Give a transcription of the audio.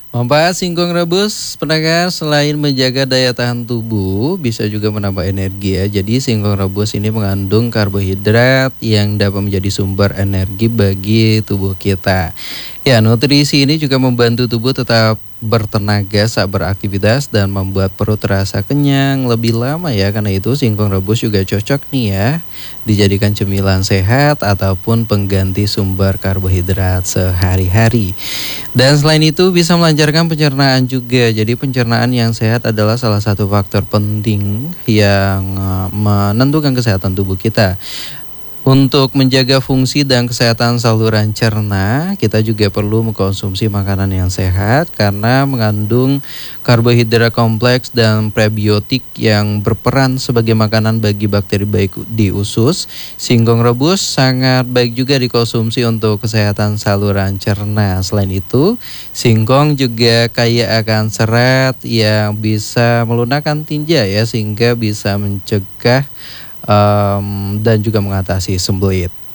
Membahas singkong rebus, pendengar selain menjaga daya tahan tubuh, bisa juga menambah energi ya. Jadi singkong rebus ini mengandung karbohidrat yang dapat menjadi sumber energi bagi tubuh kita. Ya, nutrisi ini juga membantu tubuh tetap bertenaga saat beraktivitas dan membuat perut terasa kenyang lebih lama ya. Karena itu singkong rebus juga cocok nih ya dijadikan cemilan sehat ataupun pengganti sumber karbohidrat sehari-hari. Dan selain itu bisa melancarkan pencernaan juga. Jadi pencernaan yang sehat adalah salah satu faktor penting yang menentukan kesehatan tubuh kita. Untuk menjaga fungsi dan kesehatan saluran cerna, kita juga perlu mengkonsumsi makanan yang sehat karena mengandung karbohidrat kompleks dan prebiotik yang berperan sebagai makanan bagi bakteri baik di usus. Singkong rebus sangat baik juga dikonsumsi untuk kesehatan saluran cerna. Selain itu, singkong juga kaya akan serat yang bisa melunakkan tinja ya, sehingga bisa mencegah dan juga mengatasi sembelit.